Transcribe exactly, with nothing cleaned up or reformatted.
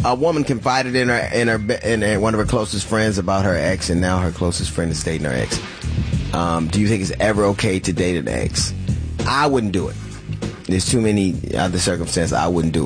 a woman confided in her in her in her, one of her closest friends about her ex, and now her closest friend is dating her ex. Um, do you think it's ever okay to date an ex? I wouldn't do it. There's too many other circumstances I wouldn't do it.